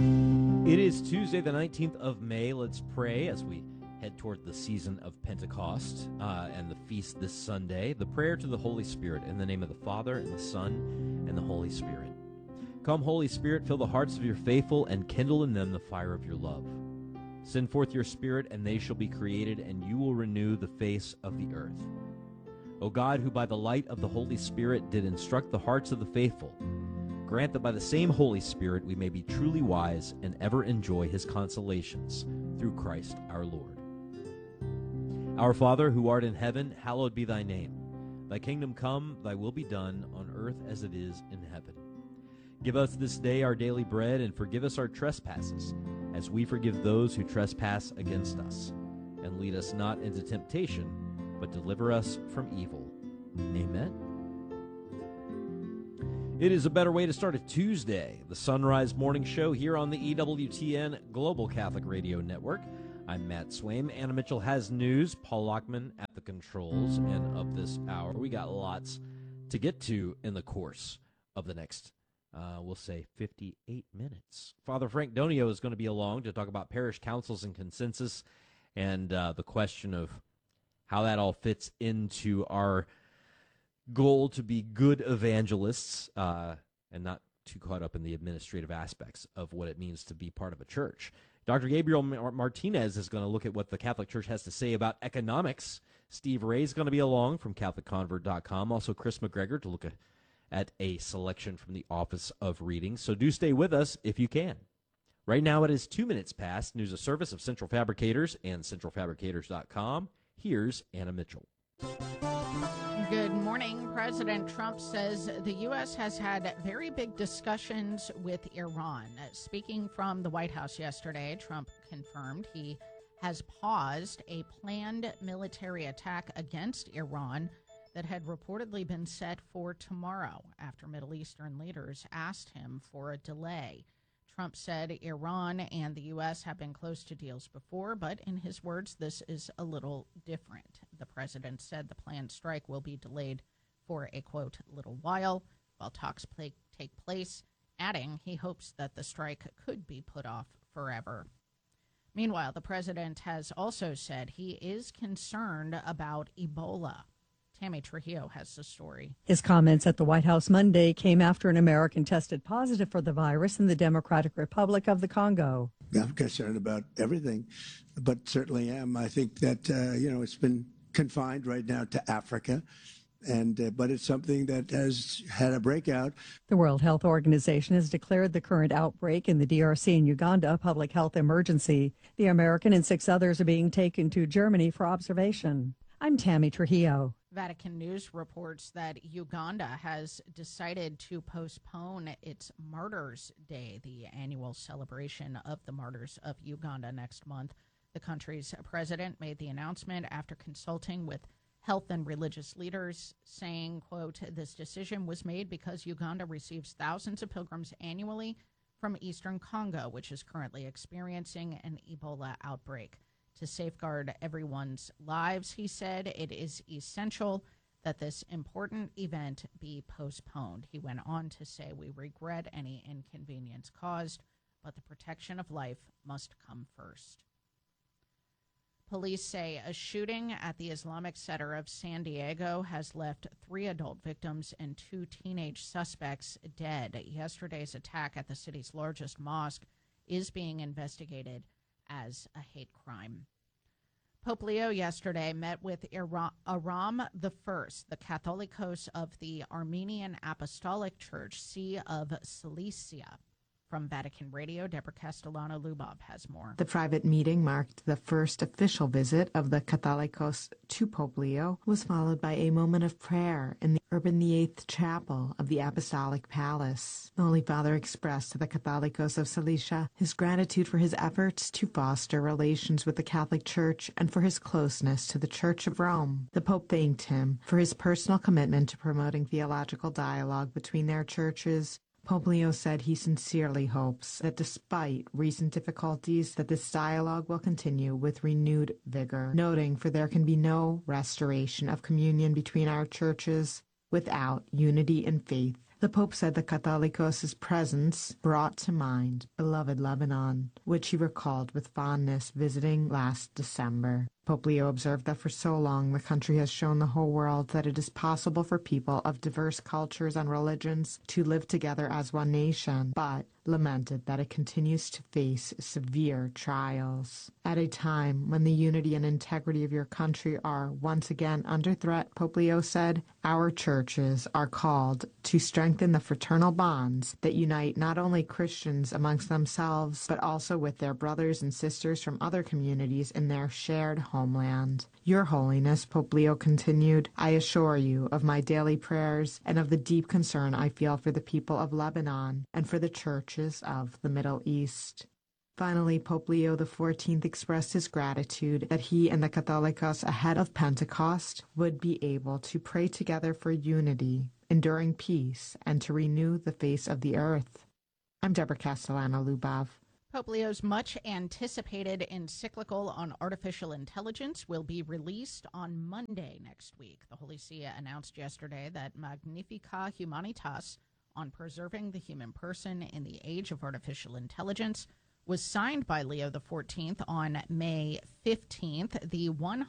It is Tuesday, the 19th of May. Let's pray as we head toward the season of Pentecost and the feast this Sunday. The prayer to the Holy Spirit in the name of the Father, and the Son, and the Holy Spirit. Come, Holy Spirit, fill the hearts of your faithful and kindle in them the fire of your love. Send forth your Spirit, and they shall be created, and you will renew the face of the earth. O God, who by the light of the Holy Spirit did instruct the hearts of the faithful, grant that by the same Holy Spirit we may be truly wise and ever enjoy his consolations through Christ our Lord. Our Father, who art in heaven, hallowed be thy name. Thy kingdom come, thy will be done, on earth as it is in heaven. Give us this day our daily bread, and forgive us our trespasses, as we forgive those who trespass against us. And lead us not into temptation, but deliver us from evil. Amen. It is a better way to start a Tuesday, the Sunrise Morning Show here on the EWTN Global Catholic Radio Network. I'm Matt Swaim. Anna Mitchell has news. Paul Lockman at the controls. And of this hour, we got lots to get to in the course of the next, we'll say, 58 minutes. Father Frank Donio is going to be along to talk about parish councils and consensus and the question of how that all fits into our goal to be good evangelists and not too caught up in the administrative aspects of what it means to be part of a church. Dr. Gabriel Martinez is going to look at what the Catholic Church has to say about economics. Steve Ray is going to be along from CatholicConvert.com. Also, Chris McGregor to look at a selection from the Office of Reading. So do stay with us if you can. Right now it is 2 minutes past. News of service of Central Fabricators and CentralFabricators.com. Here's Anna Mitchell. Good morning. President Trump says the U.S. has had very big discussions with Iran. Speaking from the White House yesterday, Trump confirmed he has paused a planned military attack against Iran that had reportedly been set for tomorrow after Middle Eastern leaders asked him for a delay. Trump said Iran and the U.S. have been close to deals before, but in his words, this is a little different. The president said the planned strike will be delayed for a, quote, little while talks take place, adding he hopes that the strike could be put off forever. Meanwhile, the president has also said he is concerned about Ebola. Tammy Trujillo has the story. His comments at the White House Monday came after an American tested positive for the virus in the Democratic Republic of the Congo. I'm concerned about everything, but certainly am. I think that, it's been confined right now to Africa, but it's something that has had a breakout. The World Health Organization has declared the current outbreak in the DRC and Uganda a public health emergency. The American and 6 others are being taken to Germany for observation. I'm Tammy Trujillo. Vatican News reports that Uganda has decided to postpone its Martyrs' Day, the annual celebration of the martyrs of Uganda, next month. The country's president made the announcement after consulting with health and religious leaders, saying, quote, this decision was made because Uganda receives thousands of pilgrims annually from eastern Congo, which is currently experiencing an Ebola outbreak. To safeguard everyone's lives, he said, it is essential that this important event be postponed. He went on to say, we regret any inconvenience caused, but the protection of life must come first. Police say a shooting at the Islamic Center of San Diego has left 3 adult victims and 2 teenage suspects dead. Yesterday's attack at the city's largest mosque is being investigated as a hate crime. Pope Leo yesterday met with Aram I, the Catholicos of the Armenian Apostolic Church, See of Cilicia. From Vatican Radio, Deborah Castellano-Lubov has more. The private meeting marked the first official visit of the Catholicos to Pope Leo, was followed by a moment of prayer in the Urban VIII Chapel of the Apostolic Palace. The Holy Father expressed to the Catholicos of Cilicia his gratitude for his efforts to foster relations with the Catholic Church and for his closeness to the Church of Rome. The Pope thanked him for his personal commitment to promoting theological dialogue between their churches. Pope Leo said he sincerely hopes that despite recent difficulties that this dialogue will continue with renewed vigor, noting for there can be no restoration of communion between our churches without unity in faith The Pope said the Catholicos' presence brought to mind beloved Lebanon, which he recalled with fondness visiting last December. Pope Leo observed that for so long the country has shown the whole world that it is possible for people of diverse cultures and religions to live together as one nation, but lamented that it continues to face severe trials. At a time when the unity and integrity of your country are once again under threat, Pope Leo said, our churches are called to strengthen the fraternal bonds that unite not only Christians amongst themselves, but also with their brothers and sisters from other communities in their shared homeland. Your Holiness, Pope Leo continued, I assure you of my daily prayers and of the deep concern I feel for the people of Lebanon and for the churches of the Middle East. Finally, Pope Leo XIV expressed his gratitude that he and the Catholicos ahead of Pentecost would be able to pray together for unity, enduring peace, and to renew the face of the earth. I'm Deborah Castellano-Lubov. Pope Leo's much-anticipated encyclical on artificial intelligence will be released on Monday next week. The Holy See announced yesterday that Magnificat Humanitas on preserving the human person in the age of artificial intelligence was signed by Leo XIV on May 15th, the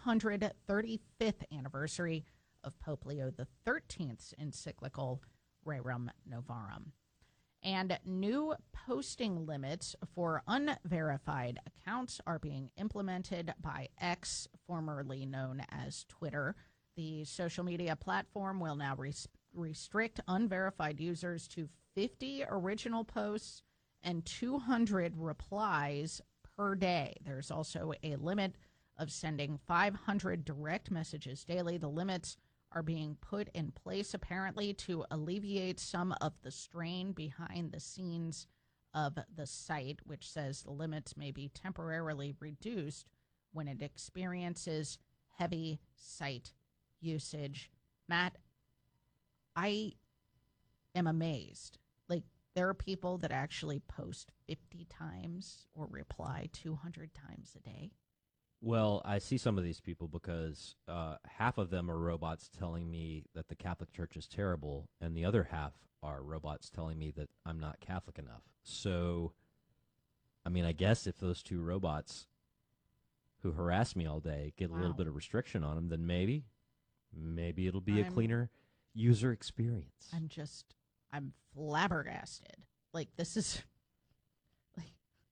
135th anniversary of Pope Leo XIII's encyclical Rerum Novarum. And new posting limits for unverified accounts are being implemented by X, formerly known as Twitter. The social media platform will now restrict unverified users to 50 original posts and 200 replies per day. There's also a limit of sending 500 direct messages daily. The limits are being put in place apparently to alleviate some of the strain behind the scenes of the site, which says the limits may be temporarily reduced when it experiences heavy site usage. Matt, I am amazed. Like, there are people that actually post 50 times or reply 200 times a day. Well, I see some of these people because half of them are robots telling me that the Catholic Church is terrible, and the other half are robots telling me that I'm not Catholic enough. So, I mean, I guess if those two robots who harass me all day get a little bit of restriction on them, then maybe it'll be a cleaner user experience. I'm flabbergasted. Like, this is, like,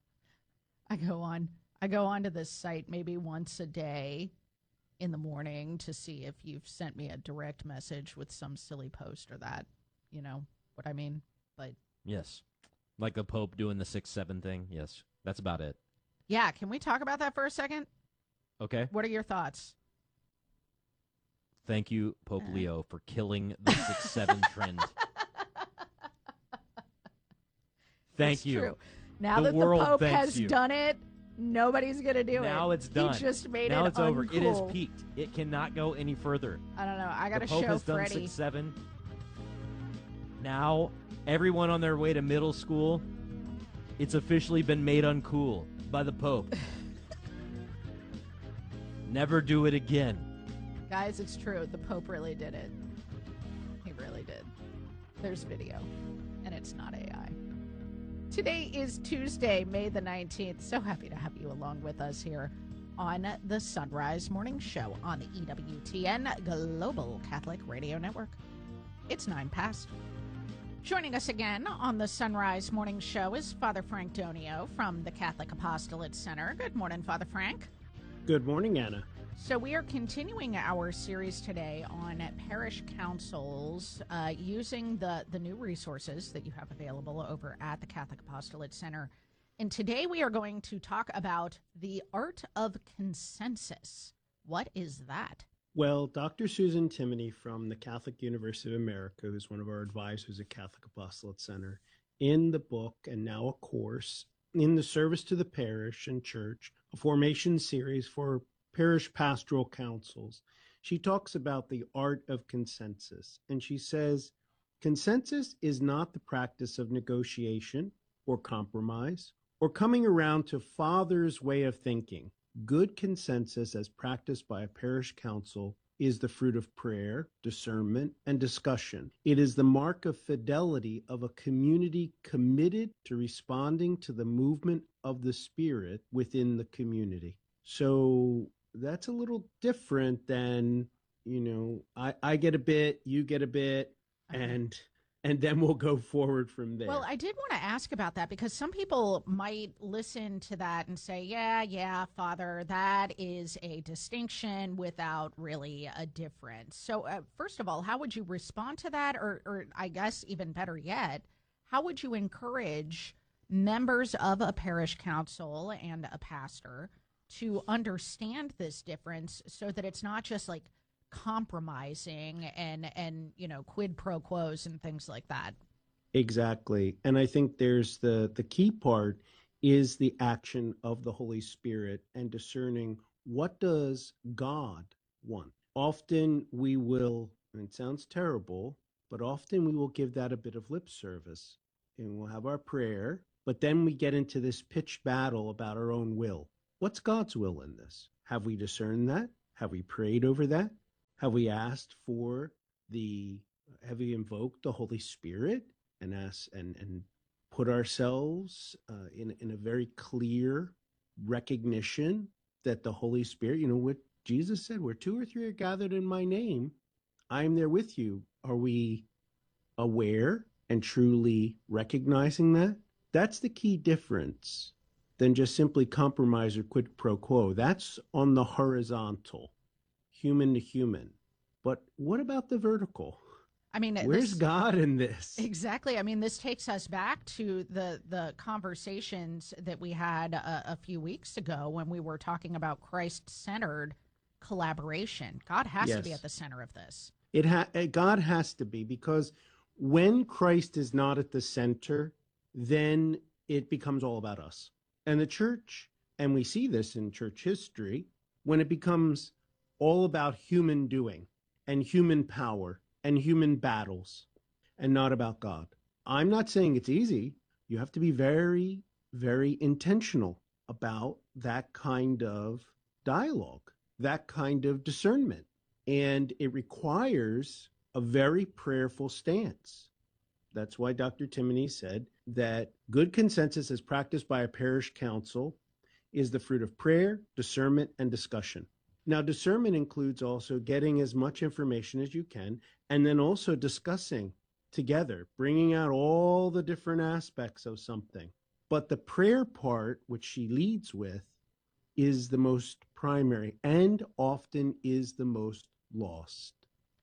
I go onto this site maybe once a day in the morning to see if you've sent me a direct message with some silly post or that. You know what I mean? But yes. Like the Pope doing the 6-7 thing. Yes. That's about it. yeah, can we talk about that for a second? Okay. What are your thoughts? Thank you, Pope Leo, for killing the 6-7 trend. Thank you. True. Now the that world the Pope thanks has you. done it, nobody's going to do it. Now it's done. He just made now it it's over. uncool. It has peaked. It cannot go any further. I don't know. I got to The Pope show has done Freddie. 6-7. Now, everyone on their way to middle school, it's officially been made uncool by the Pope. Never do it again. Guys, it's true. The Pope really did it. He really did. There's video, and it's not AI. Today is Tuesday, May the 19th. So happy to have you along with us here on the Sunrise Morning Show on the EWTN Global Catholic Radio Network. It's 9 past. Joining us again on the Sunrise Morning Show is Father Frank Donio from the Catholic Apostolate Center. Good morning, Father Frank. Good morning, Anna. So we are continuing our series today on parish councils using the new resources that you have available over at the Catholic Apostolate Center. And today we are going to talk about the art of consensus. What is that? Well, Dr. Susan Timoney from the Catholic University of America, who's one of our advisors at Catholic Apostolate Center, in the book and now a course in the Service to the Parish and Church, a formation series for parish pastoral councils, she talks about the art of consensus. And she says, consensus is not the practice of negotiation or compromise or coming around to Father's way of thinking. Good consensus as practiced by a parish council is the fruit of prayer, discernment, and discussion. It is the mark of fidelity of a community committed to responding to the movement of the Spirit within the community. So that's a little different than, I get a bit, you get a bit, and then we'll go forward from there. Well, I did want to ask about that because some people might listen to that and say, yeah, Father, that is a distinction without really a difference. So first of all, how would you respond to that? Or I guess even better yet, how would you encourage members of a parish council and a pastor to understand this difference so that it's not just like compromising and quid pro quos and things like that? Exactly. And I think there's the key part is the action of the Holy Spirit and discerning what does God want. Often we will, and it sounds terrible, but often we will give that a bit of lip service and we'll have our prayer, but then we get into this pitched battle about our own will. What's God's will in this? Have we discerned that? Have we prayed over that? Have we asked for have we invoked the Holy Spirit and asked and put ourselves in a very clear recognition that the Holy Spirit, what Jesus said, where 2 or 3 are gathered in my name, I am there with you. Are we aware and truly recognizing that? That's the key difference than just simply compromise or quid pro quo. That's on the horizontal, human to human. But what about the vertical? I mean, where's God in this? Exactly. I mean, this takes us back to the conversations that we had a few weeks ago when we were talking about Christ-centered collaboration. God has to be at the center of this. God has to be, because when Christ is not at the center, then it becomes all about us. And the church, and we see this in church history, when it becomes all about human doing and human power and human battles and not about God. I'm not saying it's easy. You have to be very, very intentional about that kind of dialogue, that kind of discernment. And it requires a very prayerful stance. That's why Dr. Timoney said that good consensus as practiced by a parish council is the fruit of prayer, discernment, and discussion. Now, discernment includes also getting as much information as you can, and then also discussing together, bringing out all the different aspects of something. But the prayer part, which she leads with, is the most primary and often is the most lost.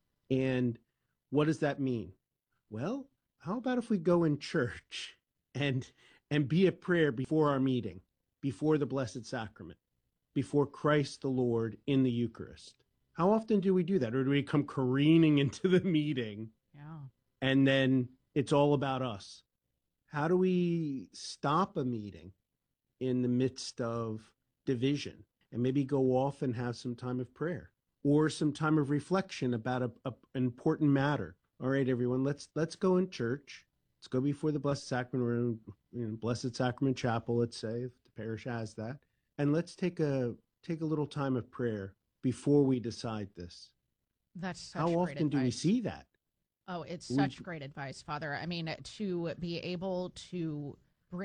And what does that mean? Well, how about if we go in church and be at prayer before our meeting, before the Blessed Sacrament, before Christ the Lord in the Eucharist? How often do we do that? Or do we come careening into the meeting and then it's all about us? How do we stop a meeting in the midst of division and maybe go off and have some time of prayer or some time of reflection about an important matter? All right, everyone, let's go in church. Let's go before the Blessed Sacrament, or in Blessed Sacrament Chapel, let's say, if the parish has that. And let's take a little time of prayer before we decide this. That's such How great often advice. do we see that? Oh, it's such great advice, Father. I mean, to be able to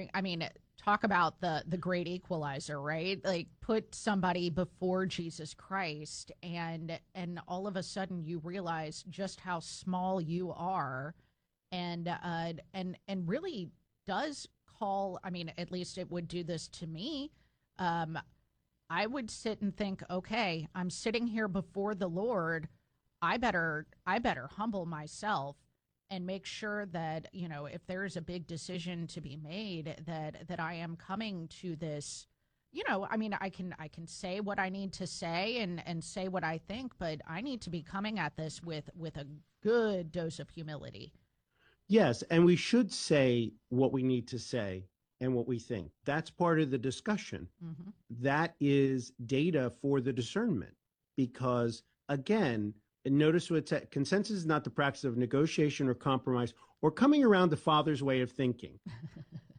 talk about the great equalizer, right? Like put somebody before Jesus Christ and all of a sudden you realize just how small you are and really does call, I mean, at least it would do this to me. I would sit and think, okay, I'm sitting here before the Lord. I better humble myself and make sure that, if there's a big decision to be made, that I am coming to this, I mean, I can say what I need to say and say what I think, but I need to be coming at this with a good dose of humility. Yes, and we should say what we need to say and what we think. That's part of the discussion. Mm-hmm. That is data for the discernment, because again, and notice what consensus is not the practice of negotiation or compromise or coming around the Father's way of thinking.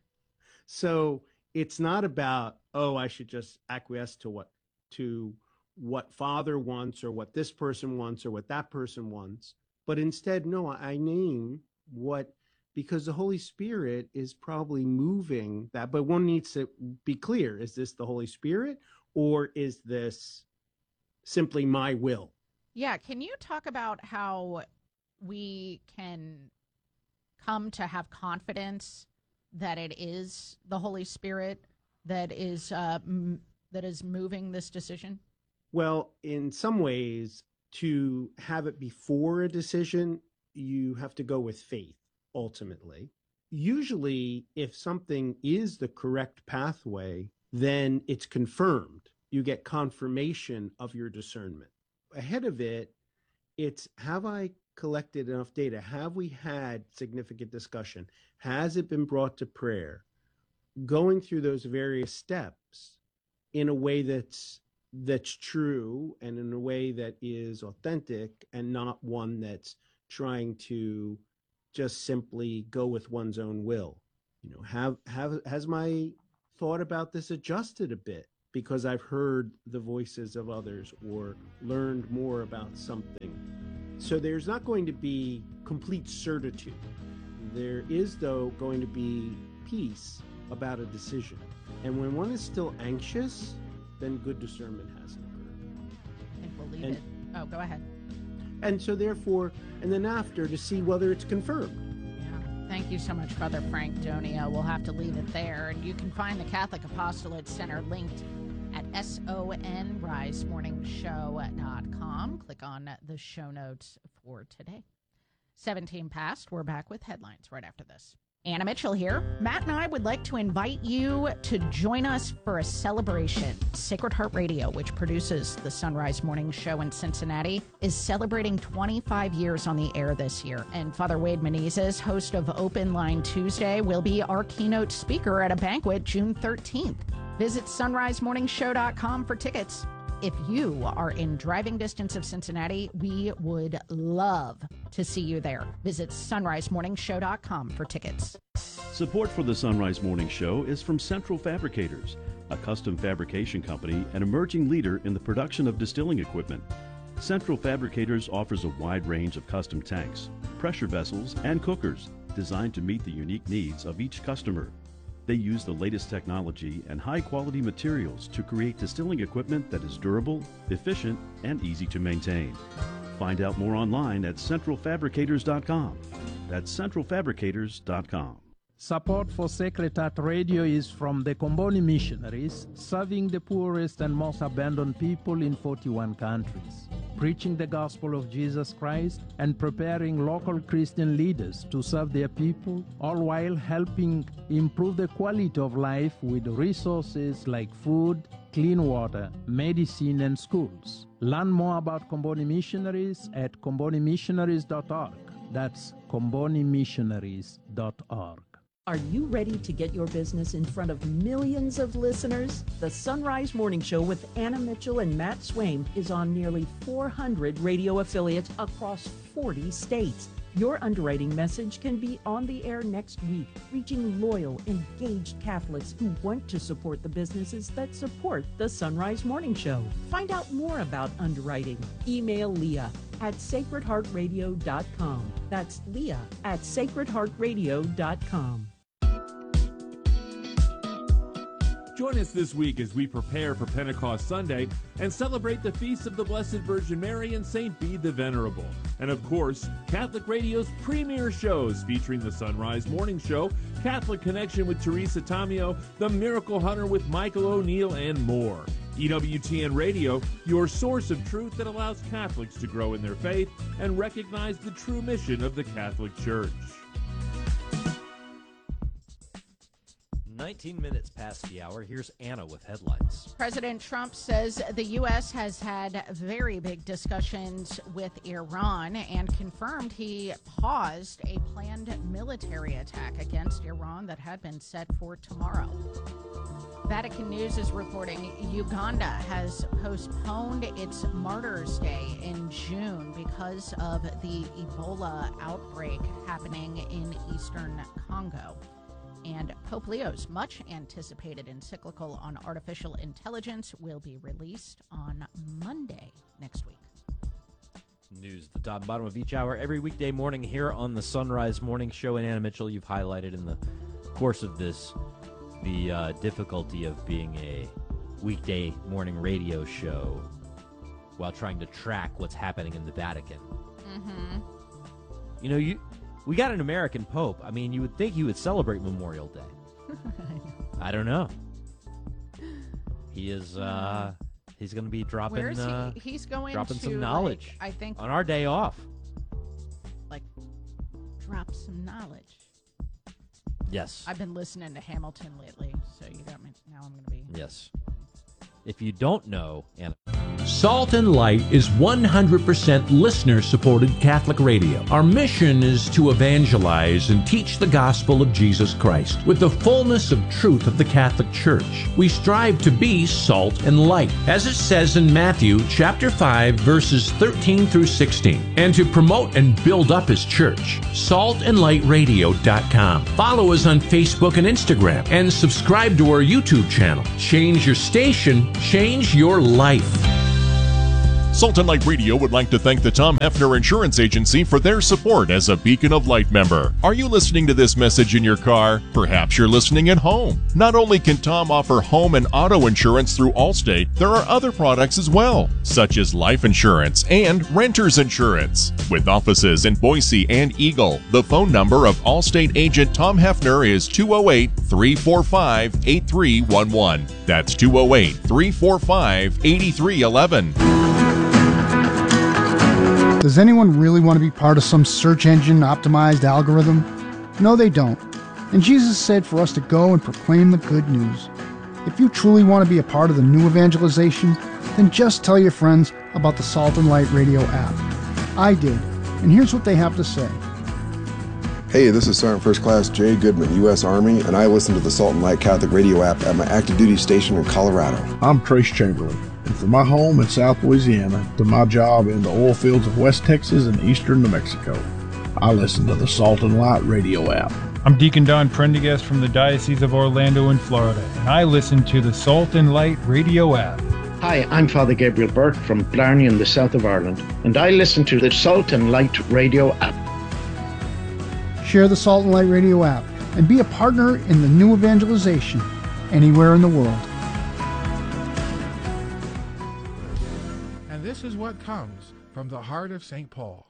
So it's not about, I should just acquiesce to what Father wants or what this person wants or what that person wants, but instead, no, I name what, because the Holy Spirit is probably moving that, but one needs to be clear. Is this the Holy Spirit or is this simply my will? Yeah. Can you talk about how we can come to have confidence that it is the Holy Spirit that is moving this decision? Well, in some ways, to have it before a decision, you have to go with faith, ultimately. Usually, if something is the correct pathway, then it's confirmed. You get confirmation of your discernment. Ahead of it, it's, have I collected enough data? Have we had significant discussion? Has it been brought to prayer? Going through those various steps in a way that's true and in a way that is authentic and not one that's trying to just simply go with one's own will. You know, has my thought about this adjusted a bit because I've heard the voices of others or learned more about something? So there's not going to be complete certitude. There is, though, going to be peace about a decision. And when one is still anxious, then good discernment hasn't occurred. I think we'll leave it. Oh, go ahead. And so therefore, and then after, to see whether it's confirmed. Yeah. Thank you so much, Father Frank Donia. We'll have to leave it there. And you can find the Catholic Apostolate Center linked at sonrisemorningshow.com. Click on the show notes for today. 17 past. We're back with headlines right after this. Anna Mitchell here. Matt and I would like to invite you to join us for a celebration. Sacred Heart Radio, which produces the Sunrise Morning Show in Cincinnati, is celebrating 25 years on the air this year. And Father Wade Menezes, host of Open Line Tuesday, will be our keynote speaker at a banquet June 13th. Visit sonrisemorningshow.com for tickets. If you are in driving distance of Cincinnati, we would love to see you there. Visit sonrisemorningshow.com for tickets. Support for the Sunrise Morning Show is from Central Fabricators, a custom fabrication company and emerging leader in the production of distilling equipment. Central Fabricators offers a wide range of custom tanks, pressure vessels, and cookers designed to meet the unique needs of each customer. They use the latest technology and high-quality materials to create distilling equipment that is durable, efficient, and easy to maintain. Find out more online at centralfabricators.com. That's centralfabricators.com. Support for Sacred Heart Radio is from the Comboni Missionaries, serving the poorest and most abandoned people in 41 countries, preaching the gospel of Jesus Christ and preparing local Christian leaders to serve their people, all while helping improve the quality of life with resources like food, clean water, medicine, and schools. Learn more about Comboni Missionaries at combonimissionaries.org. That's combonimissionaries.org. Are you ready to get your business in front of millions of listeners? The Sunrise Morning Show with Anna Mitchell and Matt Swaim is on nearly 400 radio affiliates across 40 states. Your underwriting message can be on the air next week, reaching loyal, engaged Catholics who want to support the businesses that support the Sunrise Morning Show. Find out more about underwriting. Email Leah at sacredheartradio.com. That's Leah at sacredheartradio.com. Join us this week as we prepare for Pentecost Sunday and celebrate the feasts of the Blessed Virgin Mary and St. Bede the Venerable. And of course, Catholic Radio's premier shows featuring the Sunrise Morning Show, Catholic Connection with Teresa Tamio, The Miracle Hunter with Michael O'Neill, and more. EWTN Radio, your source of truth that allows Catholics to grow in their faith and recognize the true mission of the Catholic Church. 19 minutes past the hour. Here's Anna with headlines. President Trump says the U.S. has had very big discussions with Iran and confirmed he paused a planned military attack against Iran that had been set for tomorrow. Vatican News is reporting Uganda has postponed its Martyrs' Day in June because of the Ebola outbreak happening in eastern Congo. And Pope Leo's much anticipated encyclical on artificial intelligence will be released on Monday next week. News at the top and bottom of each hour every weekday morning here on the Sunrise Morning Show. And Anna Mitchell, you've highlighted in the course of this the difficulty of being a weekday morning radio show while trying to track what's happening in the Vatican. Mm-hmm. You know, we got an American Pope. I mean, you would think he would celebrate Memorial Day. I don't know. He is he's going to be dropping Where is he? He's going dropping to, some knowledge, I think, on our day off. Like, drop some knowledge. Yes. I've been listening to Hamilton lately, so you got me. Now I'm going to be. Yes. If you don't know, Anna. Salt and Light is 100% listener-supported Catholic radio. Our mission is to evangelize and teach the gospel of Jesus Christ with the fullness of truth of the Catholic Church. We strive to be salt and light, as it says in Matthew chapter 5, verses 13 through 16. And to promote and build up His church, saltandlightradio.com. Follow us on Facebook and Instagram, and subscribe to our YouTube channel. Change your station, change your life. Salt and Light Radio would like to thank the Tom Hefner Insurance Agency for their support as a Beacon of Light member. Are you listening to this message in your car? Perhaps you're listening at home. Not only can Tom offer home and auto insurance through Allstate, there are other products as well, such as life insurance and renter's insurance. With offices in Boise and Eagle, the phone number of Allstate agent Tom Hefner is 208-345-8311. That's 208-345-8311. Does anyone really want to be part of some search engine optimized algorithm? No, they don't. And Jesus said for us to go and proclaim the good news. If you truly want to be a part of the new evangelization, then just tell your friends about the Salt and Light Radio app. I did, and here's what they have to say. Hey, this is Sergeant First Class Jay Goodman, U.S. Army, and I listen to the Salt and Light Catholic Radio app at my active duty station in Colorado. I'm Trace Chamberlain. And from my home in South Louisiana to my job in the oil fields of West Texas and eastern New Mexico, I listen to the Salt and Light Radio app. I'm Deacon Don Prendergast from the Diocese of Orlando in Florida, and I listen to the Salt and Light Radio app. Hi, I'm Father Gabriel Burke from Blarney in the south of Ireland, and I listen to the Salt and Light Radio app. Share the Salt and Light Radio app and be a partner in the new evangelization anywhere in the world. And this is what comes from the heart of St. Paul.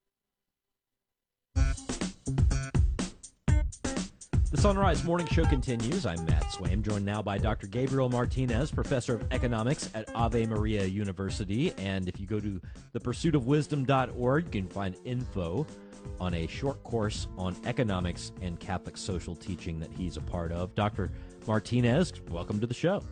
The Sunrise Morning Show continues. I'm Matt Swaim, joined now by Dr. Gabriel Martinez, professor of economics at Ave Maria University. And if you go to thepursuitofwisdom.org, you can find info on a short course on economics and Catholic social teaching that he's a part of. Dr. Martinez, welcome to the show.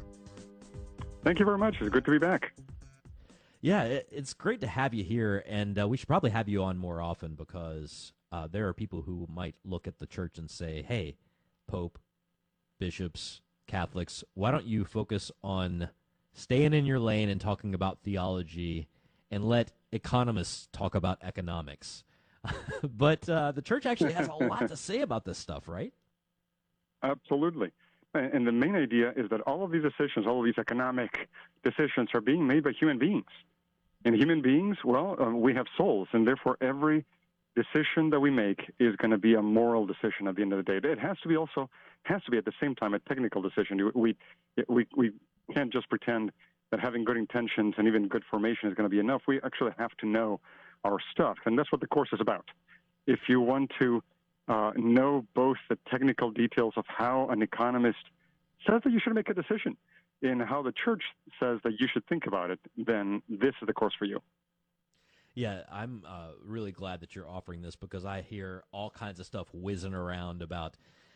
Thank you very much. It's good to be back. Yeah, it's great to have you here, and we should probably have you on more often because there are people who might look at the church and say, hey, Pope, bishops, Catholics, why don't you focus on staying in your lane and talking about theology and let economists talk about economics? But the church actually has a lot to say about this stuff, right? Absolutely. And the main idea is that all of these decisions, all of these economic decisions are being made by human beings. And human beings, well, we have souls, and therefore every decision that we make is going to be a moral decision at the end of the day. It has to be at the same time a technical decision. We can't just pretend that having good intentions and even good formation is going to be enough. We actually have to know our stuff, and that's what the course is about. If you want to know both the technical details of how an economist says that you should make a decision and how the church says that you should think about it, then this is the course for you. Yeah, I'm really glad that you're offering this because I hear all kinds of stuff whizzing around about,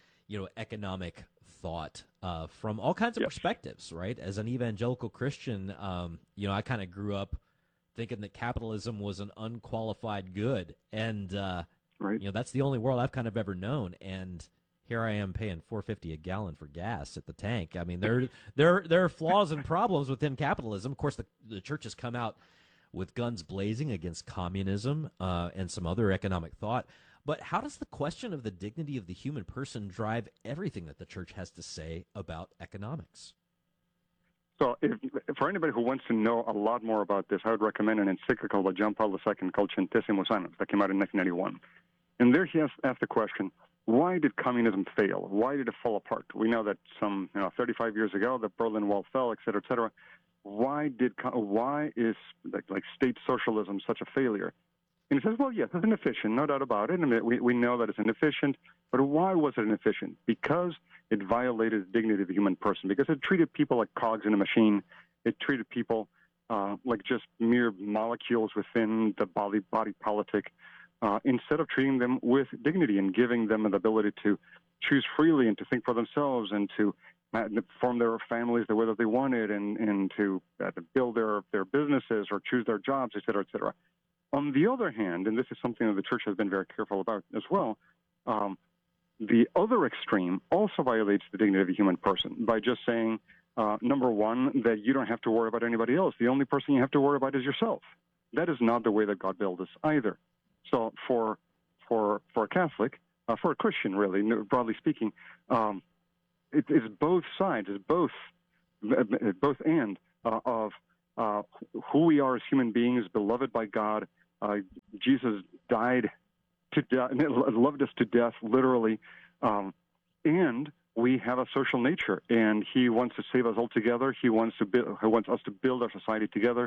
economic thought from all kinds of perspectives, right? As an evangelical Christian, I kind of grew up thinking that capitalism was an unqualified good, and that's the only world I've kind of ever known. And here I am paying $4.50 a gallon for gas at the tank. I mean, there are flaws and problems within capitalism. Of course, the church has come out with guns blazing against communism and some other economic thought. But how does the question of the dignity of the human person drive everything that the church has to say about economics? So for anybody who wants to know a lot more about this, I would recommend an encyclical by John Paul II called Centesimus Annus that came out in 1991. And there he asked the question, why did communism fail? Why did it fall apart? We know that 35 years ago, the Berlin Wall fell, et cetera, et cetera. Why is state socialism such a failure? And he says, well, yes, it's inefficient, no doubt about it. I mean, we know that it's inefficient, but why was it inefficient? Because it violated the dignity of the human person, because it treated people like cogs in a machine. It treated people like just mere molecules within the body politic, instead of treating them with dignity and giving them the ability to choose freely and to think for themselves and to form their families the way that they wanted and to build their businesses or choose their jobs, et cetera, et cetera. On the other hand, and this is something that the church has been very careful about as well, the other extreme also violates the dignity of the human person by just saying, number one, that you don't have to worry about anybody else. The only person you have to worry about is yourself. That is not the way that God built us either. So for a Catholic, for a Christian really, broadly speaking, it's both sides, it's both and of who we are as human beings, beloved by God. Jesus died to death, loved us to death, literally, and we have a social nature, and He wants to save us all together. He wants us to build our society together.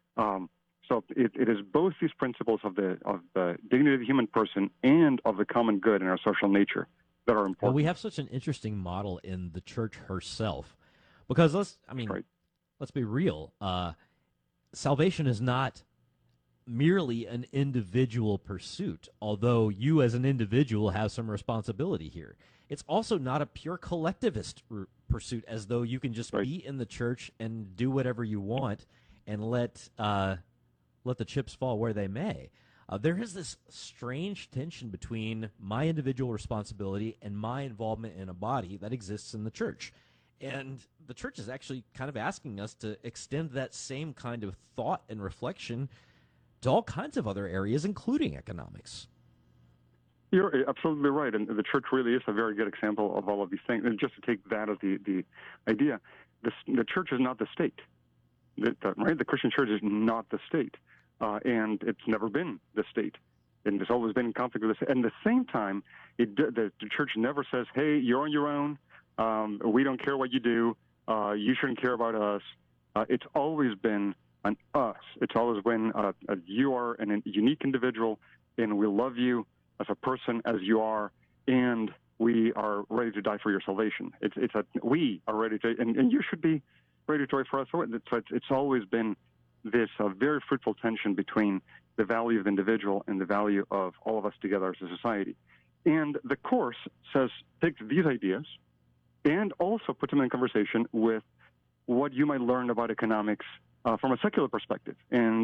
So it is both these principles of the dignity of the human person and of the common good in our social nature that are important. Well, we have such an interesting model in the church herself, because let's be real. Salvation is not merely an individual pursuit, although you as an individual have some responsibility here. It's also not a pure collectivist pursuit, as though you can just be in the church and do whatever you want and let the chips fall where they may. There is this strange tension between my individual responsibility and my involvement in a body that exists in the church. And the church is actually kind of asking us to extend that same kind of thought and reflection to all kinds of other areas, including economics. You're absolutely right, and the church really is a very good example of all of these things. And just to take that as the idea, the church is not the state, right? The Christian church is not the state, and it's never been the state, and it's always been in conflict with the state. And at the same time, the church never says, "Hey, you're on your own. We don't care what you do. You shouldn't care about us." It's always been an us. It's always been you are a unique individual, and we love you as a person as you are, and we are ready to die for your salvation. We are ready to, and you should be ready to die for us. So it's always been this very fruitful tension between the value of the individual and the value of all of us together as a society. And the Course says, take these ideas and also put them in conversation with what you might learn about economics from a secular perspective. And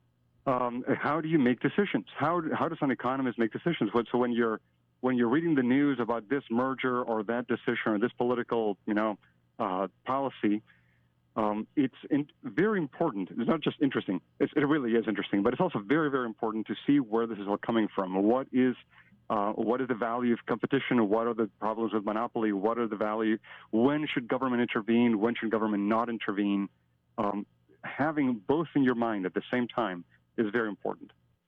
how do you make decisions? How does an economist make decisions? So when you're reading the news about this merger or that decision or this political policy, it's very important. It's not just interesting. It really is interesting, but it's also very, very important to see where this is all coming from. What is the value of competition? What are the problems with monopoly? What are the value? When should government intervene? When should government not intervene? Having both in your mind at the same time is very important.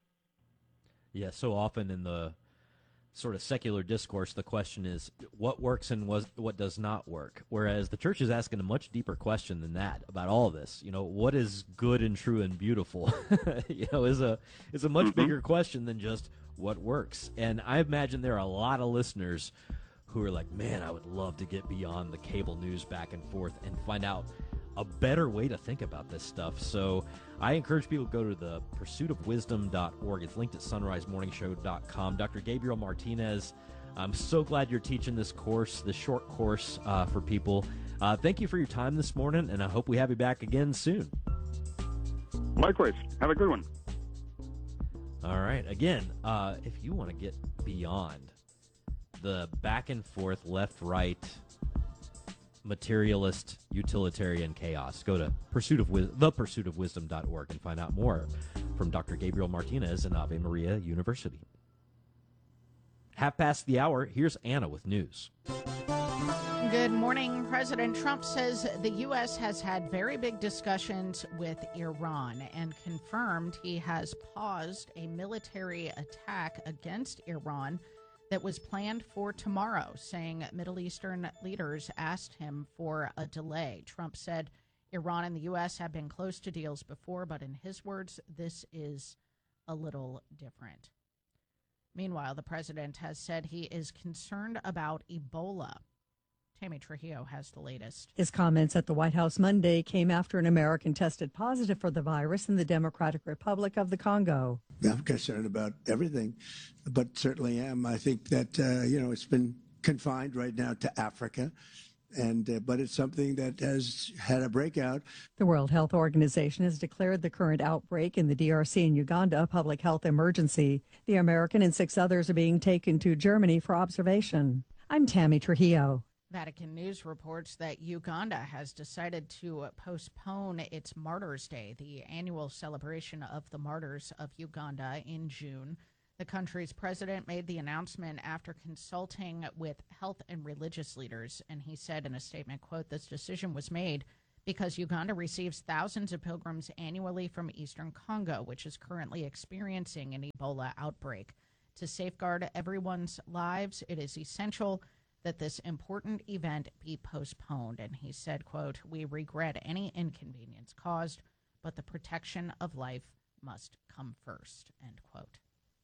Yeah, so often in the sort of secular discourse, the question is what works and what does not work, whereas the church is asking a much deeper question than that about all of this. What is good and true and beautiful is a much bigger question than just what works. And I imagine there are a lot of listeners who are like, man, I would love to get beyond the cable news back and forth and find out a better way to think about this stuff. So I encourage people to go to the pursuitofwisdom.org. It's linked at sunrisemorningshow.com. Dr. Gabriel Martinez, I'm so glad you're teaching this course, this short course for people. Thank you for your time this morning, and I hope we have you back again soon. Likewise. Have a good one. All right. Again, if you want to get beyond the back and forth, left, right, materialist, utilitarian chaos, go to thepursuitofwisdom.org and find out more from Dr. Gabriel Martinez and Ave Maria University. 5:30. Here's Anna with news. Good morning. President Trump says the U.S. has had very big discussions with Iran and confirmed he has paused a military attack against Iran that was planned for tomorrow, saying Middle Eastern leaders asked him for a delay. Trump said Iran and the U.S. have been close to deals before, but in his words, this is a little different. Meanwhile, the president has said he is concerned about Ebola. Tammy Trujillo has the latest. His comments at the White House Monday came after an American tested positive for the virus in the Democratic Republic of the Congo. I'm concerned about everything, but certainly am. I think that, it's been confined right now to Africa. But it's something that has had a breakout. The World Health Organization has declared the current outbreak in the DRC and Uganda a public health emergency. The American and 6 others are being taken to Germany for observation. I'm Tammy Trujillo. Vatican News reports that Uganda has decided to postpone its Martyrs' Day, the annual celebration of the martyrs of Uganda in June. The country's president made the announcement after consulting with health and religious leaders, and he said in a statement, quote, "This decision was made because Uganda receives thousands of pilgrims annually from eastern Congo, which is currently experiencing an Ebola outbreak. To safeguard everyone's lives, it is essential that this important event be postponed." And he said, quote, "We regret any inconvenience caused, but the protection of life must come first," end quote.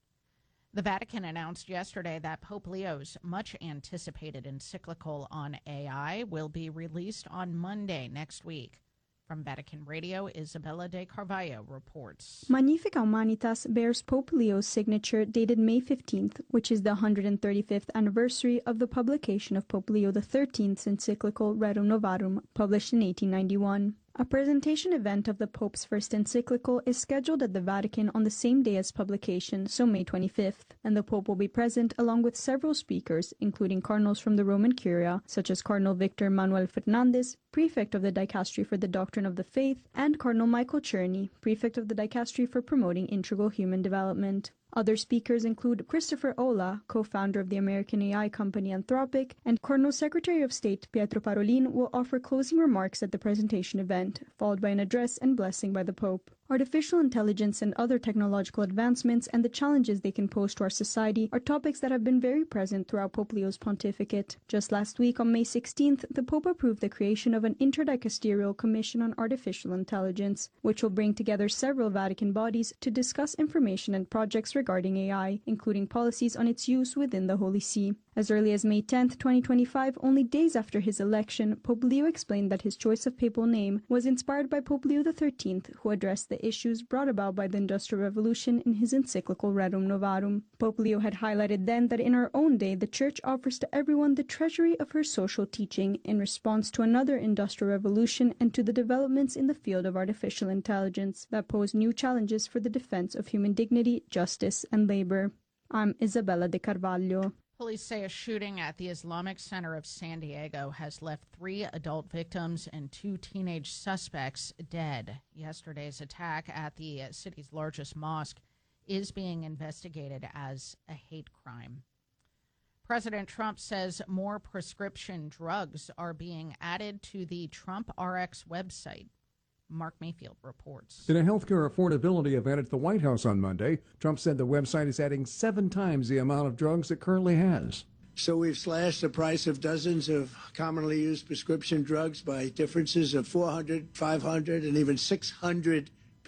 The Vatican announced yesterday that Pope Leo's much-anticipated encyclical on AI will be released on Monday next week. From Vatican Radio, Isabella de Carvalho reports. Magnifica Humanitas bears Pope Leo's signature dated May 15th, which is the 135th anniversary of the publication of Pope Leo XIII's encyclical Rerum Novarum, published in 1891. A presentation event of the Pope's first encyclical is scheduled at the Vatican on the same day as publication, so May 25th, and the Pope will be present along with several speakers, including cardinals from the Roman Curia, such as Cardinal Victor Manuel Fernandez, prefect of the Dicastery for the Doctrine of the Faith, and Cardinal Michael Czerny, prefect of the Dicastery for Promoting Integral Human Development. Other speakers include Christopher Olah, co-founder of the American AI company Anthropic, and Cardinal Secretary of State Pietro Parolin will offer closing remarks at the presentation event, followed by an address and blessing by the Pope. Artificial intelligence and other technological advancements and the challenges they can pose to our society are topics that have been very present throughout Pope Leo's pontificate. Just last week, on May 16th, the Pope approved the creation of an interdicasterial commission on artificial intelligence, which will bring together several Vatican bodies to discuss information and projects regarding AI, including policies on its use within the Holy See. As early as May 10, 2025, only days after his election, Pope Leo explained that his choice of papal name was inspired by Pope Leo XIII, who addressed the issues brought about by the Industrial Revolution in his encyclical Rerum Novarum. Pope Leo had highlighted then that in our own day, the Church offers to everyone the treasury of her social teaching in response to another industrial revolution and to the developments in the field of artificial intelligence that pose new challenges for the defense of human dignity, justice, and labor. I'm Isabella de Carvalho. Police say a shooting at the Islamic Center of San Diego has left 3 adult victims and 2 teenage suspects dead. Yesterday's attack at the city's largest mosque is being investigated as a hate crime. President Trump says more prescription drugs are being added to the Trump RX website. Mark Mayfield reports. In a healthcare affordability event at the White House on Monday, Trump said the website is adding 7 times the amount of drugs it currently has. So we've slashed the price of dozens of commonly used prescription drugs by differences of 400, 500, and even 600%.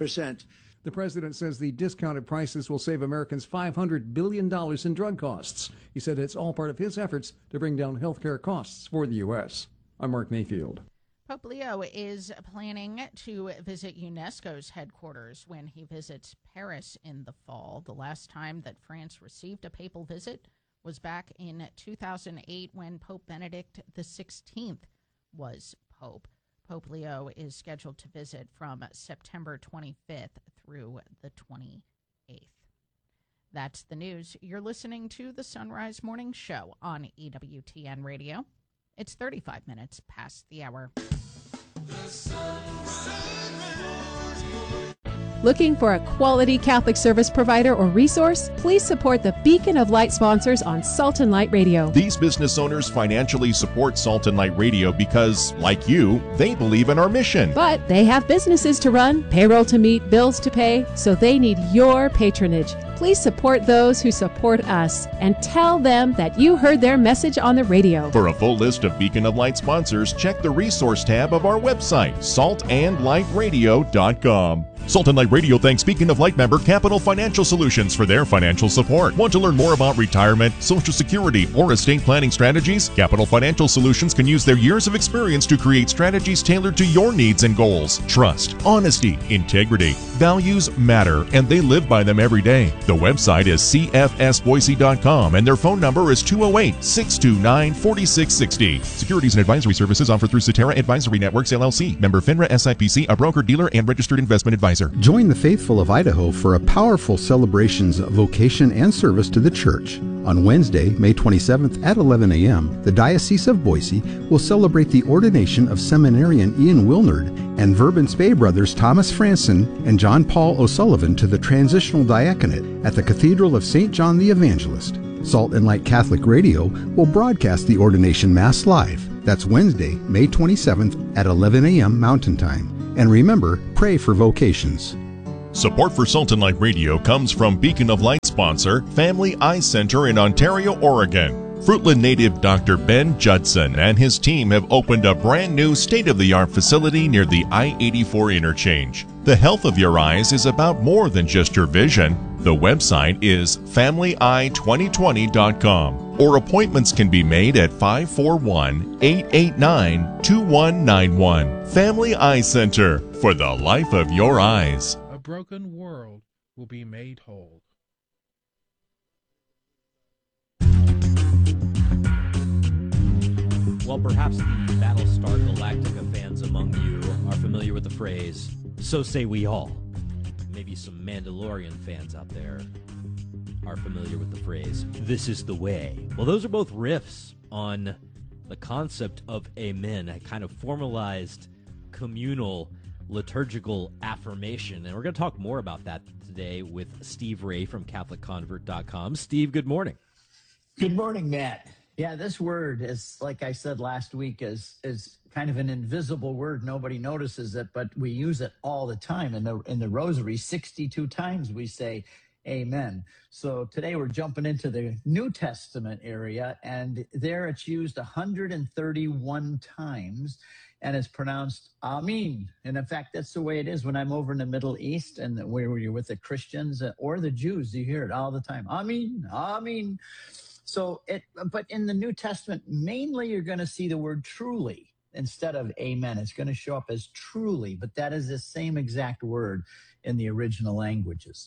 The president says the discounted prices will save Americans $500 billion in drug costs. He said it's all part of his efforts to bring down healthcare costs for the U.S. I'm Mark Mayfield. Pope Leo is planning to visit UNESCO's headquarters when he visits Paris in the fall. The last time that France received a papal visit was back in 2008 when Pope Benedict XVI was Pope. Pope Leo is scheduled to visit from September 25th through the 28th. That's the news. You're listening to the Sunrise Morning Show on EWTN Radio. It's 35 minutes past the hour. Looking for a quality Catholic service provider or resource? Please support the Beacon of Light sponsors on Salt and Light Radio. These business owners financially support Salt and Light Radio because, like you, they believe in our mission. But they have businesses to run, payroll to meet, bills to pay, so they need your patronage. Please support those who support us and tell them that you heard their message on the radio. For a full list of Beacon of Light sponsors, check the resource tab of our website, saltandlightradio.com. Salt and Light Radio thanks Beacon of Light member Capital Financial Solutions for their financial support. Want to learn more about retirement, Social Security, or estate planning strategies? Capital Financial Solutions can use their years of experience to create strategies tailored to your needs and goals. Trust, honesty, integrity, values matter, and they live by them every day. The website is cfsboise.com, and their phone number is 208-629-4660. Securities and advisory services offered through Cetera Advisory Networks, LLC. Member FINRA SIPC, a broker-dealer and registered investment advisor. Join the faithful of Idaho for a powerful celebrations of vocation and service to the church. On Wednesday, May 27th at 11 a.m., the Diocese of Boise will celebrate the ordination of seminarian Ian Wilnard and Verban Spey brothers Thomas Franson and John Paul O'Sullivan to the transitional diaconate at the Cathedral of St. John the Evangelist. Salt and Light Catholic Radio will broadcast the ordination Mass live. That's Wednesday, May 27th at 11 a.m. Mountain Time. And remember, pray for vocations. Support for Salt and Light Radio comes from Beacon of Light sponsor, Family Eye Center in Ontario, Oregon. Fruitland native Dr. Ben Judson and his team have opened a brand new state-of-the-art facility near the I-84 interchange. The health of your eyes is about more than just your vision. The website is FamilyEye2020.com, or appointments can be made at 541-889-2191. Family Eye Center, for the life of your eyes. A broken world will be made whole. Well, perhaps the Battlestar Galactica fans among you are familiar with the phrase, "So say we all." Maybe some Mandalorian fans out there are familiar with the phrase, "This is the way." Well, those are both riffs on the concept of amen, a kind of formalized, communal, liturgical affirmation. And we're going to talk more about that today with Steve Ray from CatholicConvert.com. Steve, good morning. Good morning, Matt. Yeah, this word is, like I said last week, is kind of an invisible word. Nobody notices it, but we use it all the time. In the Rosary, 62 times we say amen. So today we're jumping into the New Testament area, and there it's used 131 times, and it's pronounced Amen. And in fact, that's the way it is when I'm over in the Middle East and where you're with the Christians or the Jews. You hear it all the time. Amen, Amen. So but in the New Testament, mainly you're going to see the word truly instead of amen. It's going to show up as truly, but that is the same exact word in the original languages.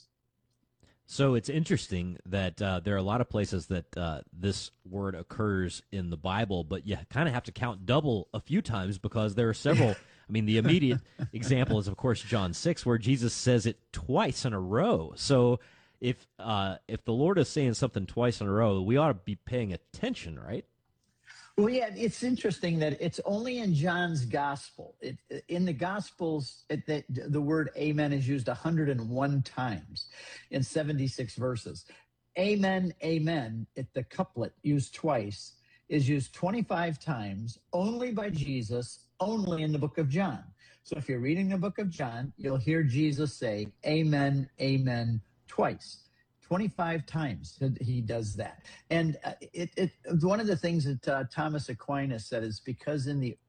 So it's interesting that there are a lot of places that this word occurs in the Bible, but you kind of have to count double a few times because there are several. I mean, the immediate example is, of course, John 6, where Jesus says it twice in a row. So if the Lord is saying something twice in a row, we ought to be paying attention, right? Well, yeah, it's interesting that it's only in John's gospel. In the gospels, the word amen is used 101 times in 76 verses. Amen, amen, the couplet used twice is used 25 times only by Jesus, only in the book of John. So if you're reading the book of John, you'll hear Jesus say amen, amen, twice. 25 times he does that. And one of the things that Thomas Aquinas said is because in the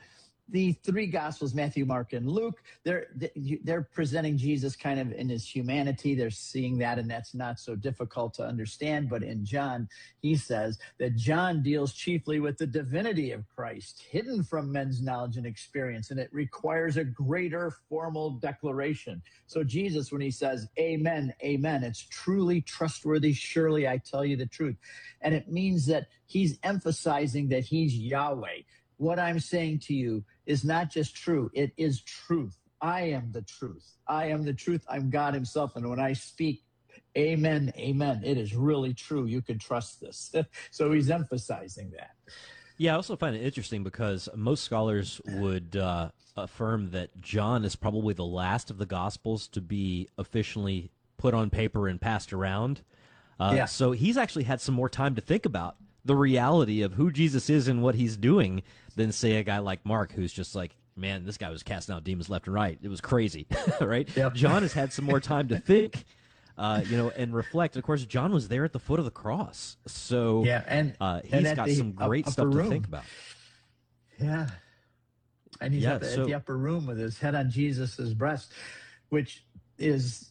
three Gospels, Matthew, Mark, and Luke, they're presenting Jesus kind of in his humanity. They're seeing that, and that's not so difficult to understand. But in John, he says that John deals chiefly with the divinity of Christ, hidden from men's knowledge and experience, and it requires a greater formal declaration. So Jesus, when he says, amen, amen, it's truly trustworthy. Surely I tell you the truth. And it means that he's emphasizing that he's Yahweh. What I'm saying to you is not just true, it is truth. I am the truth. I am the truth. I'm God himself. And when I speak, amen, amen, it is really true. You can trust this. So he's emphasizing that. Yeah, I also find it interesting because most scholars would affirm that John is probably the last of the Gospels to be officially put on paper and passed around. So he's actually had some more time to think about the reality of who Jesus is and what he's doing than, say, a guy like Mark, who's just like, man, this guy was casting out demons left and right. It was crazy, right? Yep. John has had some more time to think, and reflect. Of course, John was there at the foot of the cross, so he's got some great stuff to think about. Yeah, and he's at the upper room with his head on Jesus's breast, which is,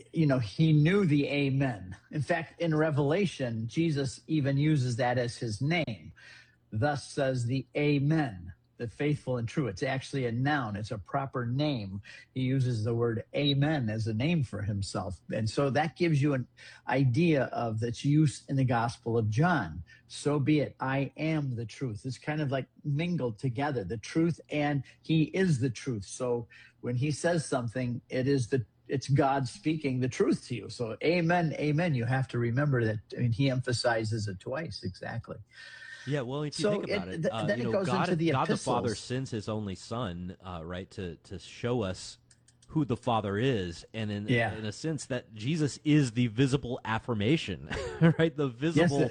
he knew the Amen. In fact, in Revelation, Jesus even uses that as his name. Thus says the Amen, the faithful and true. It's actually a noun. It's a proper name. He uses the word Amen as a name for himself. And so that gives you an idea of its use in the Gospel of John. So be it. I am the truth. It's kind of like mingled together, the truth, and he is the truth. So when he says something, it's God speaking the truth to you. So amen, amen. You have to remember that. I mean, he emphasizes it twice. Exactly. Yeah, well, if you think about it, then it goes into the God the epistles. Father sends his only Son, right, to show us who the Father is, and in a sense that Jesus is the visible affirmation, right? The visible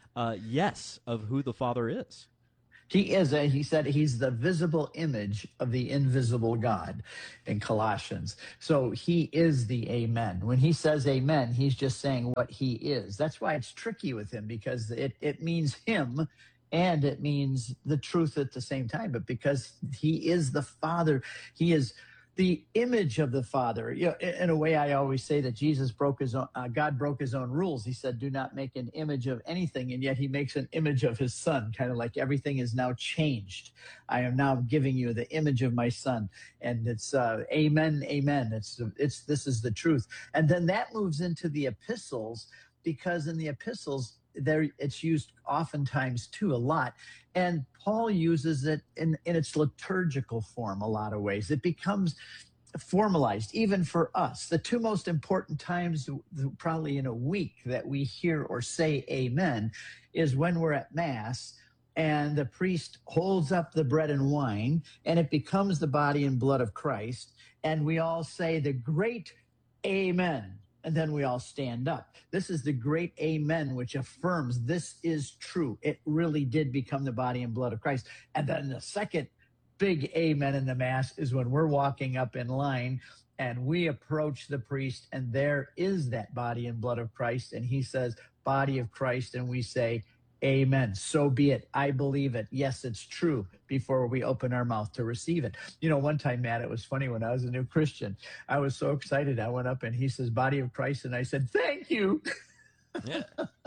yes of who the Father is. He is. He said he's the visible image of the invisible God in Colossians. So he is the Amen. When he says Amen, he's just saying what he is. That's why it's tricky with him, because it means him and it means the truth at the same time. But because he is the Father, he is the image of the Father. In a way, I always say that Jesus God broke his own rules. He said, do not make an image of anything. And yet he makes an image of his Son, kind of like everything is now changed. I am now giving you the image of my Son. And it's amen, amen. This is the truth. And then that moves into the epistles, because in the epistles, it's used oftentimes too, a lot. And Paul uses it in its liturgical form a lot of ways. It becomes formalized, even for us. The two most important times probably in a week that we hear or say amen is when we're at Mass and the priest holds up the bread and wine and it becomes the body and blood of Christ. And we all say the great amen. And then we all stand up. This is the great amen, which affirms this is true. It really did become the body and blood of Christ. And then the second big amen in the Mass is when we're walking up in line and we approach the priest and there is that body and blood of Christ. And he says, body of Christ. And we say, amen. So be it. I believe it. Yes, it's true, before we open our mouth to receive it. One time, Matt, it was funny when I was a new Christian. I was so excited. I went up and he says, body of Christ. And I said, thank you. Yeah.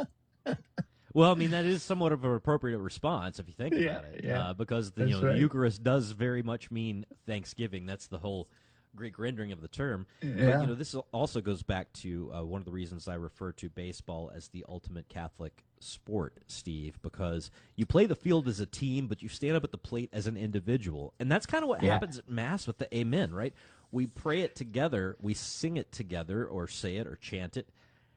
Well, I mean, that is somewhat of an appropriate response if you think about it, because the Eucharist does very much mean thanksgiving. That's the whole Greek rendering of the term. Yeah. But, this also goes back to one of the reasons I refer to baseball as the ultimate Catholic sport, Steve, because you play the field as a team, but you stand up at the plate as an individual. And that's kind of what happens at Mass with the Amen, right? We pray it together, we sing it together, or say it or chant it,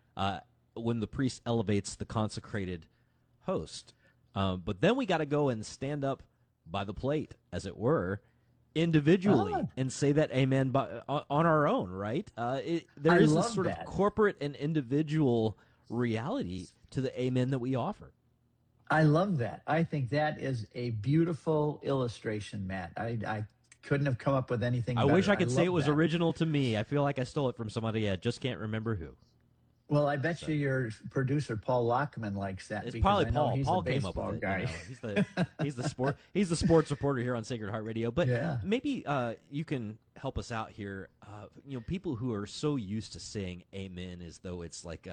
when the priest elevates the consecrated host. But then we got to go and stand up by the plate, as it were, individually, and say that amen on our own, right? There is this sort of corporate and individual reality to the amen that we offer. I love that. I think that is a beautiful illustration, Matt. I couldn't have come up with anything better. I wish I could say it was original to me. I feel like I stole it from somebody. I just can't remember who. Well, I bet you your producer Paul Lockman likes that. It's probably Paul. He's Paul a came up baseball with it. guy. He's the sports reporter here on Sacred Heart Radio. But maybe you can help us out here. People who are so used to saying amen as though it's like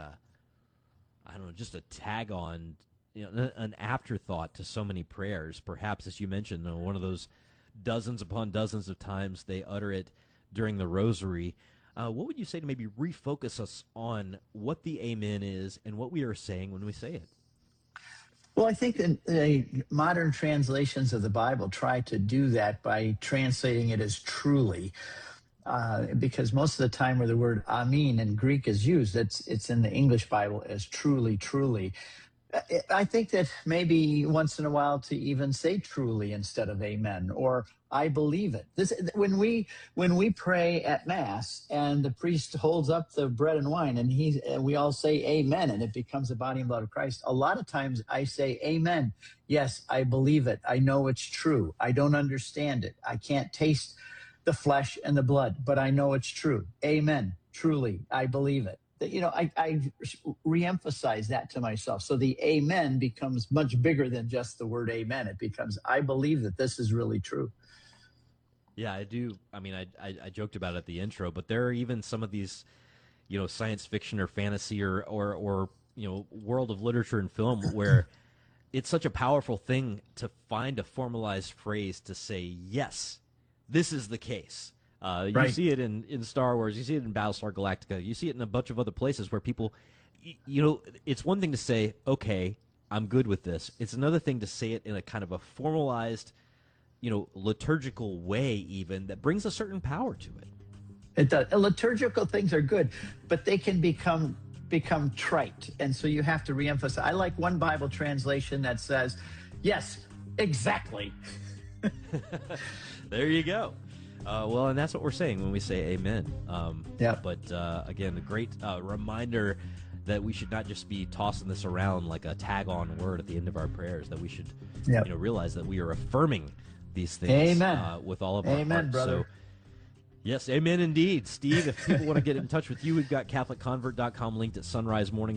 just a tag on, an afterthought to so many prayers. Perhaps, as you mentioned, one of those dozens upon dozens of times they utter it during the Rosary. What would you say to maybe refocus us on what the amen is and what we are saying when we say it? Well, I think the modern translations of the Bible try to do that by translating it as truly, because most of the time where the word amen in Greek is used, it's in the English Bible as truly, truly. I think that maybe once in a while to even say truly instead of amen, or I believe it. This when we pray at Mass and the priest holds up the bread and wine and we all say amen and it becomes the body and blood of Christ. A lot of times I say amen. Yes, I believe it. I know it's true. I don't understand it. I can't taste the flesh and the blood, but I know it's true. Amen. Truly, I believe it. I reemphasize that to myself. So the amen becomes much bigger than just the word amen. It becomes, I believe that this is really true. Yeah, I do. I mean, I joked about it at the intro, but there are even some of these, science fiction or fantasy or world of literature and film where it's such a powerful thing to find a formalized phrase to say, yes, this is the case. You Right. see it in Star Wars. You see it in Battlestar Galactica. You see it in a bunch of other places where people, it's one thing to say, okay, I'm good with this. It's another thing to say it in a kind of a formalized, liturgical way even that brings a certain power to it. It does. Liturgical things are good, but they can become trite. And so you have to reemphasize. I like one Bible translation that says, yes, exactly. There you go. Well, and that's what we're saying when we say amen. Yeah. But again, a great reminder that we should not just be tossing this around like a tag-on word at the end of our prayers, that we should Yep. realize that we are affirming these things Amen. With all of our Amen, hearts. brother. So, yes, amen indeed. Steve, if people want to get in touch with you, we've got CatholicConvert.com linked at Sunrise Morning.